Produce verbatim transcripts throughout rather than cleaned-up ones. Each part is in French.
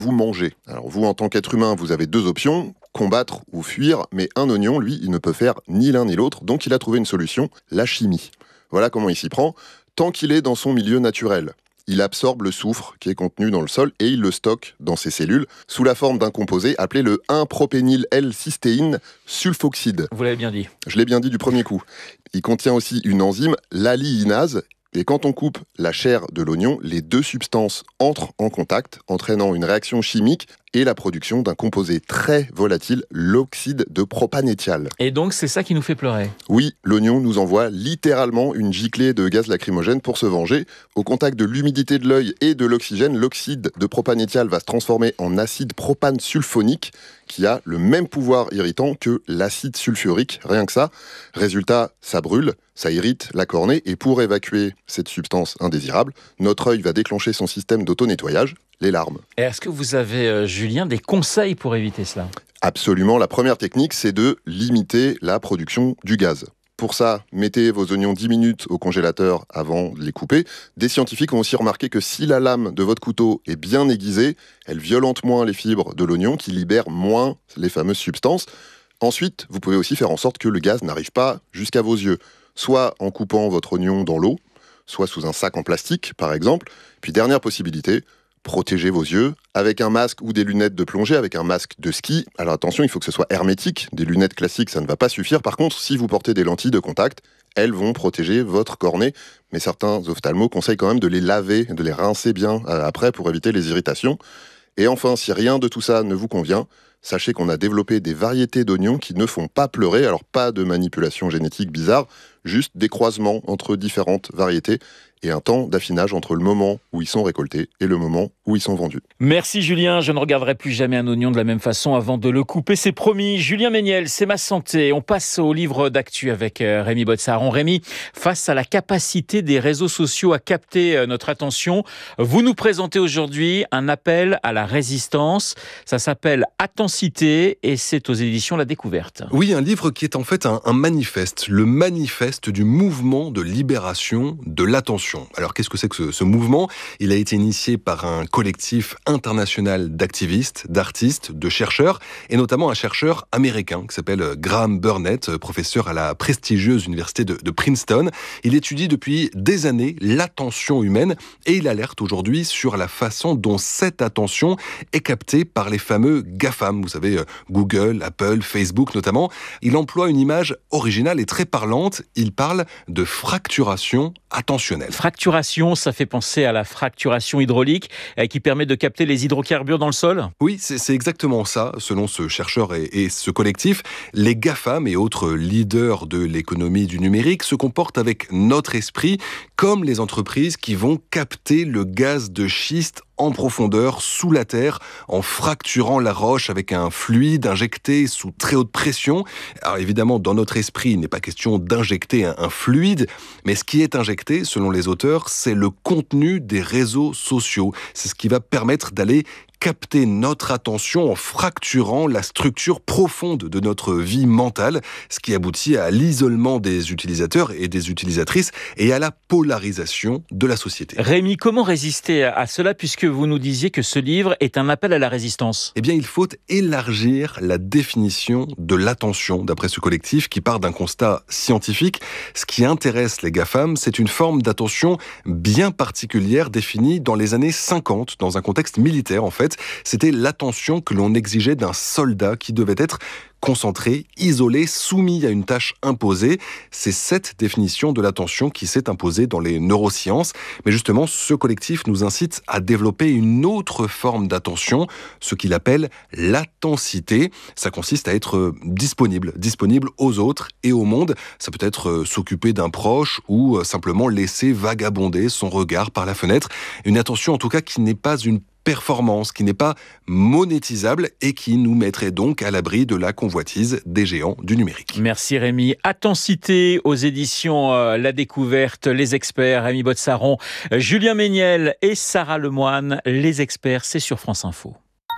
vous mangez. Alors vous, en tant qu'être humain, vous avez deux options, combattre ou fuir, mais un oignon, lui, il ne peut faire ni l'un ni l'autre, donc il a trouvé une solution, la chimie. Voilà comment il s'y prend, tant qu'il est dans son milieu naturel. Il absorbe le soufre qui est contenu dans le sol et il le stocke dans ses cellules sous la forme d'un composé appelé le un prophényl L-cystéine sulfoxyde. Vous l'avez bien dit. Je l'ai bien dit du premier coup. Il contient aussi une enzyme, l'alliinase, et quand on coupe la chair de l'oignon, les deux substances entrent en contact, entraînant une réaction chimique et la production d'un composé très volatile, l'oxyde de propanéthial. Et donc, c'est ça qui nous fait pleurer. Oui, l'oignon nous envoie littéralement une giclée de gaz lacrymogène pour se venger. Au contact de l'humidité de l'œil et de l'oxygène, l'oxyde de propanéthial va se transformer en acide propane sulfonique, qui a le même pouvoir irritant que l'acide sulfurique, rien que ça. Résultat, ça brûle, ça irrite la cornée, et pour évacuer cette substance indésirable, notre œil va déclencher son système d'auto-nettoyage, les larmes. Et est-ce que vous avez, euh, Julien, des conseils pour éviter cela ? Absolument. La première technique, c'est de limiter la production du gaz. Pour ça, mettez vos oignons dix minutes au congélateur avant de les couper. Des scientifiques ont aussi remarqué que si la lame de votre couteau est bien aiguisée, elle violente moins les fibres de l'oignon qui libèrent moins les fameuses substances. Ensuite, vous pouvez aussi faire en sorte que le gaz n'arrive pas jusqu'à vos yeux, soit en coupant votre oignon dans l'eau, soit sous un sac en plastique, par exemple. Puis dernière possibilité, protégez vos yeux avec un masque ou des lunettes de plongée, avec un masque de ski. Alors attention, il faut que ce soit hermétique. Des lunettes classiques, ça ne va pas suffire. Par contre, si vous portez des lentilles de contact, elles vont protéger votre cornée. Mais certains ophtalmos conseillent quand même de les laver, de les rincer bien après pour éviter les irritations. Et enfin, si rien de tout ça ne vous convient, sachez qu'on a développé des variétés d'oignons qui ne font pas pleurer. Alors pas de manipulation génétique bizarre, juste des croisements entre différentes variétés et un temps d'affinage entre le moment où ils sont récoltés et le moment où ils sont vendus. Merci Julien, je ne regarderai plus jamais un oignon de la même façon avant de le couper, c'est promis. Julien Méniel, c'est ma santé. On passe au livre d'actu avec Rémi Botsaron. Rémi, face à la capacité des réseaux sociaux à capter notre attention, vous nous présentez aujourd'hui un appel à la résistance. Ça s'appelle Attentité et c'est aux éditions La Découverte. Oui, un livre qui est en fait un, un manifeste, le manifeste du mouvement de libération de l'attention. Alors qu'est-ce que c'est que ce, ce mouvement ? Il a été initié par un collectif international d'activistes, d'artistes, de chercheurs, et notamment un chercheur américain qui s'appelle Graham Burnett, professeur à la prestigieuse université de, de Princeton. Il étudie depuis des années l'attention humaine et il alerte aujourd'hui sur la façon dont cette attention est captée par les fameux GAFAM, vous savez, Google, Apple, Facebook notamment. Il emploie une image originale et très parlante. Il parle de fracturation attentionnelle. Fracturation, ça fait penser à la fracturation hydraulique euh, qui permet de capter les hydrocarbures dans le sol ? Oui, c'est, c'est exactement ça, selon ce chercheur et, et ce collectif. Les GAFAM et autres leaders de l'économie du numérique se comportent avec notre esprit comme les entreprises qui vont capter le gaz de schiste en profondeur, sous la terre, en fracturant la roche avec un fluide injecté sous très haute pression. Alors évidemment, dans notre esprit, il n'est pas question d'injecter un, un fluide, mais ce qui est injecté, selon les auteurs, c'est le contenu des réseaux sociaux. C'est ce qui va permettre d'aller capter notre attention en fracturant la structure profonde de notre vie mentale, ce qui aboutit à l'isolement des utilisateurs et des utilisatrices et à la polarisation de la société. Rémi, comment résister à cela puisque vous nous disiez que ce livre est un appel à la résistance ? Eh bien, il faut élargir la définition de l'attention, d'après ce collectif qui part d'un constat scientifique. Ce qui intéresse les GAFAM, c'est une forme d'attention bien particulière définie dans les années cinquante, dans un contexte militaire en fait. C'était l'attention que l'on exigeait d'un soldat qui devait être concentré, isolé, soumis à une tâche imposée. C'est cette définition de l'attention qui s'est imposée dans les neurosciences. Mais justement, ce collectif nous incite à développer une autre forme d'attention, ce qu'il appelle l'attentité. Ça consiste à être disponible, disponible aux autres et au monde. Ça peut être s'occuper d'un proche ou simplement laisser vagabonder son regard par la fenêtre. Une attention en tout cas qui n'est pas une performance, qui n'est pas monétisable et qui nous mettrait donc à l'abri de la convoitise des géants du numérique. Merci Rémi. Attentité aux éditions euh, La Découverte, les experts, Rémi Botsaron, Julien Méniel et Sarah Lemoine. Les experts, c'est sur France Info.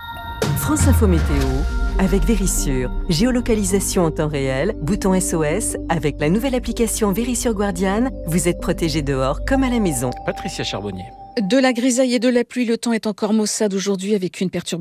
France Info Météo avec Vérissure. Géolocalisation en temps réel, bouton S O S. Avec la nouvelle application Vérissure Guardian, vous êtes protégé dehors comme à la maison. Patricia Charbonnier. De la grisaille et de la pluie, le temps est encore maussade aujourd'hui avec une perturbation